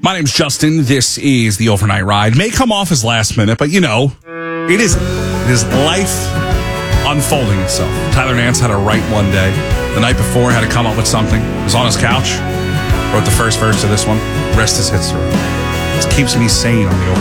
My name's Justin. This is the Overnight Ride. May come off as last minute, but it isn't. It is life unfolding itself. Tyler Nance had to write one day. The night before, had to come up with something. Was on his couch. Wrote the first verse of this one. Rest is history. It keeps me sane on the Overnight